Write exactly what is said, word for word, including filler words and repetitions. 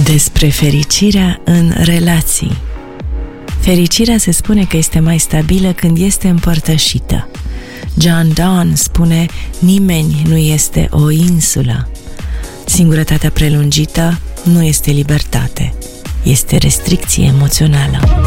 Despre fericirea în relații. Fericirea se spune că este mai stabilă când este împărtășită. John Donne spune: nimeni nu este o insulă. Singurătatea prelungită nu este libertate, este restricție emoțională.